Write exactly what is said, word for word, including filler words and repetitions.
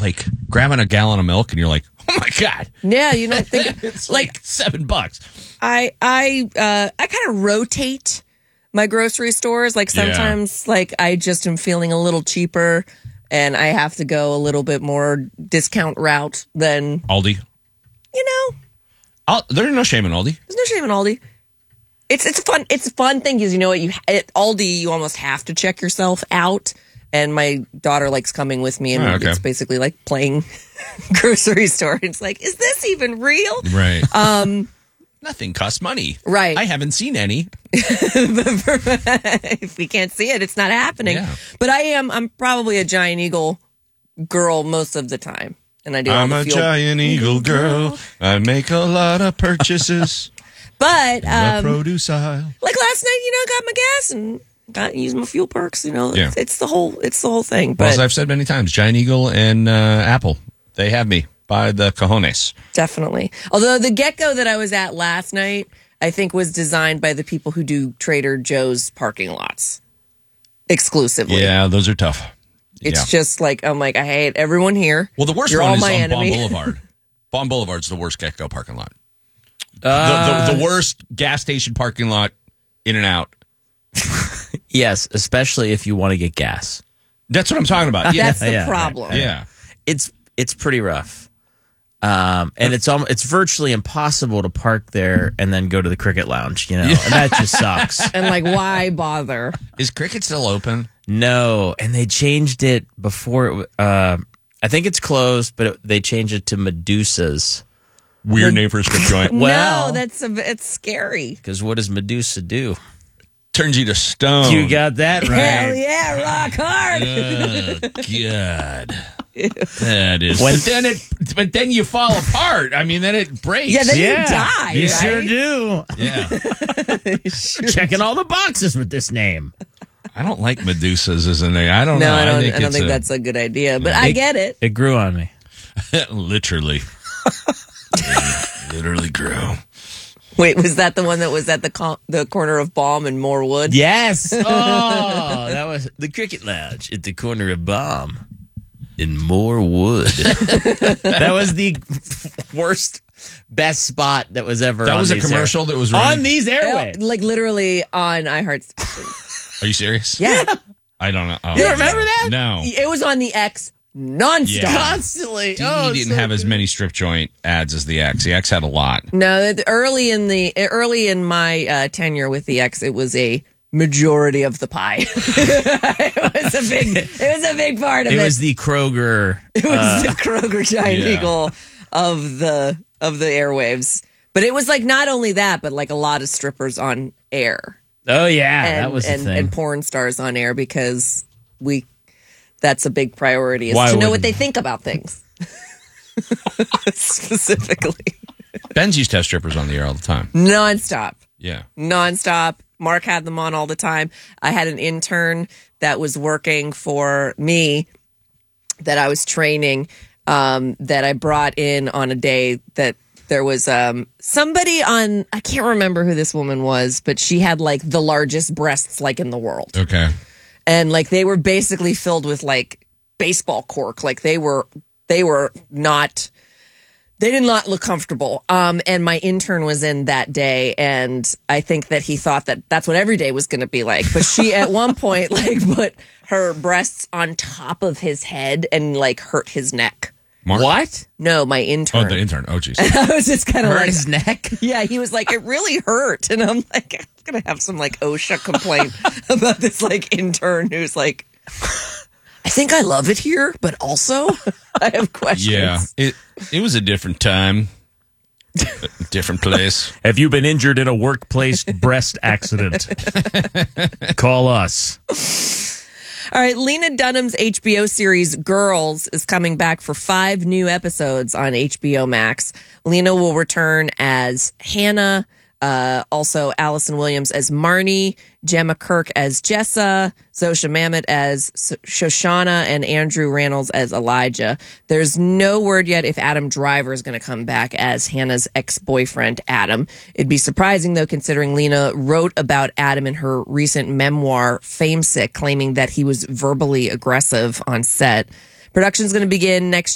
like grabbing a gallon of milk and you're like, oh my God. Yeah, you know, think, it's like, like seven bucks. I I uh, I kind of rotate my grocery stores. Like sometimes, yeah. like I just am feeling a little cheaper, and I have to go a little bit more discount route than Aldi. You know, I'll, there's no shame in Aldi. There's no shame in Aldi. It's it's fun. It's a fun thing because you know what you at Aldi you almost have to check yourself out. And my daughter likes coming with me, and oh, okay. it's basically like playing grocery store. It's like, is this even real? Right. Um, Nothing costs money. Right. I haven't seen any. If we can't see it, it's not happening. Yeah. But I am. I'm probably a Giant Eagle girl most of the time, and I do. I'm all the a Giant Eagle girl. girl. I make a lot of purchases. But um, the produce aisle. Like last night, you know, got my gas and. Got use my fuel perks, you know. Yeah. It's, it's the whole, it's the whole thing. But well, as I've said many times, Giant Eagle and uh, Apple, they have me by the cojones. Definitely. Although the Gecko that I was at last night, I think was designed by the people who do Trader Joe's parking lots exclusively. Yeah, those are tough. It's yeah. just like I'm like I hate everyone here. Well, the worst You're one is on enemy. Baum Boulevard. Baum Boulevard's the worst Gecko parking lot. Uh, the, the, the worst gas station parking lot, in and out. Yes, especially if you want to get gas. That's what I'm talking about. Yeah. That's the yeah, problem. Yeah. yeah. It's it's pretty rough. Um, and it's almost, it's virtually impossible to park there and then go to the Cricket Lounge, you know. Yeah. And that just sucks. And like why bother? Is Cricket still open? No, and they changed it before it uh, I think it's closed, but it, they changed it to Medusa's. Weird name for a strip joint. Well, no, that's a, it's scary. Because what does Medusa do? Turns you to stone. You got that right. Hell yeah, rock hard. Oh, God. That is. When, but then it, but then you fall apart. I mean, then it breaks. Yeah, then yeah. you die. You right? sure do. Yeah. sure Checking all the boxes with this name. I don't like Medusas as a name. I don't no, know. I don't, I, think, I don't think a, that's a good idea, but it, I get it. It grew on me. Literally. Literally grew. Wait, was that the one that was at the co- the corner of Baum and Morewood? Yes. Oh, that was the Cricket Lounge at the corner of Baum in Morewood. That was the worst, best spot that was ever. That on was a these commercial air- that was running? on these airways. Like literally on iHeart. Are you serious? Yeah. I don't know. Oh, you remember that? No. It was on the X nonstop. Yeah. Constantly. D Oh, didn't so have as good. many strip joint ads as the X. The X had a lot. No, the- early in the early in my uh, tenure with the X, it was a majority of the pie. It was a big. It was a big part of it. It was the Kroger. It was uh, the Kroger Giant yeah. Eagle of the of the airwaves. But it was like not only that, but like a lot of strippers on air. Oh yeah, and, that was the and, thing. and porn stars on air because we. That's a big priority is Why to know what wouldn't- they think about things. Specifically. Ben's used to have strippers on the air all the time. Nonstop. Yeah. Nonstop. Mark had them on all the time. I had an intern that was working for me that I was training um, that I brought in on a day that there was um, somebody on, I can't remember who this woman was, but she had like the largest breasts like in the world. Okay. And like they were basically filled with like baseball cork. Like they were, they were not, they did not look comfortable. Um, and my intern was in that day, and I think that he thought that that's what every day was going to be like. But she at one point like put her breasts on top of his head and like hurt his neck. Mark? What? No, my intern. Oh, the intern. Oh, jeez. I was just kind of Hurt like, his neck? yeah, he was like, it really hurt. And I'm like, I'm going to have some like OSHA complaint about this like intern who's like, I think I love it here, but also I have questions. Yeah. It it was a different time. A different place. Have you been injured in a workplace breast accident? Call us. All right, Lena Dunham's H B O series Girls is coming back for five new episodes on H B O Max. Lena will return as Hannah, uh, also Allison Williams as Marnie, Gemma Kirk as Jessa, Zosha Mamet as Shoshana, and Andrew Rannells as Elijah. There's no word yet if Adam Driver is going to come back as Hannah's ex-boyfriend, Adam. It'd be surprising, though, considering Lena wrote about Adam in her recent memoir, Famesick, claiming that he was verbally aggressive on set. Production's going to begin next